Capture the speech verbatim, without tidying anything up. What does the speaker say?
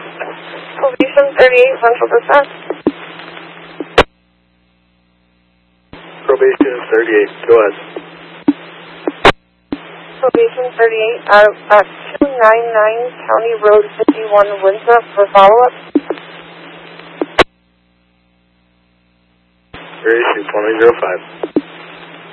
Probation thirty-eight, Central Dispatch. Probation thirty-eight, go ahead. Probation thirty-eight, out of, at two ninety-nine County Road fifty-one, Winthrop, for follow-up. Area two twenty oh five.